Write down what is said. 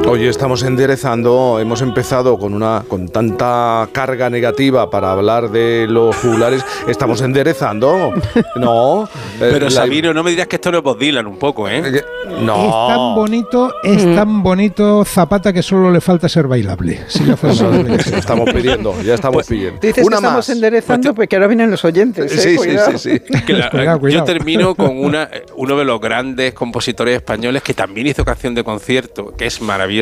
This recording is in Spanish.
Hoy estamos enderezando, hemos empezado con tanta carga negativa para hablar de los jugulares, estamos enderezando, ¿no? Pero Sabino, no me dirás que esto no es Bob Dylan un poco, ¿eh? No. Es tan bonito Zapata que solo le falta ser bailable. Si no fuera bailable. Estamos pidiendo, ya estamos pidiendo. Dices Una que estamos más. enderezando, pues que ahora vienen los oyentes. Sí. Cuidado. Yo termino con uno de los grandes compositores españoles que también hizo canción de concierto, que es maravilloso.